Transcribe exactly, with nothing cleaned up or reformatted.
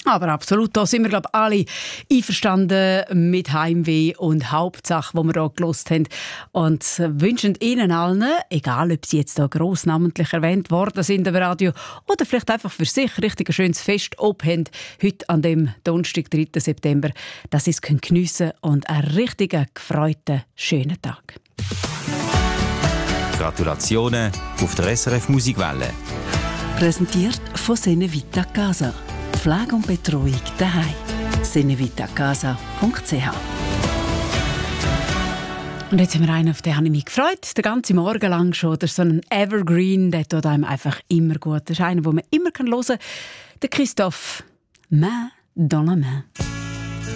Aber absolut, da sind wir, glaube ich, alle einverstanden mit Heimweh und Hauptsache, die wir hier gehört haben. Und wünschen Ihnen allen, egal ob Sie jetzt hier grossnamentlich erwähnt worden sind im Radio oder vielleicht einfach für sich richtig ein schönes Fest ob haben, heute an dem Donnerstag, dritten September, dass Sie es geniessen können und einen richtigen, gefreuten, schönen Tag. Gratulationen auf der S R F Musikwelle. Präsentiert von Senevita Casa. Pflege und Betreuung daheim. senevitacasa punkt c h. Und jetzt haben wir einen, auf den habe ich mich gefreut, den ganzen Morgen lang schon. Das ist so ein Evergreen, der tut einem einfach immer gut. Das ist einer, den man immer hören kann. Der Christophe, Main dans la Main.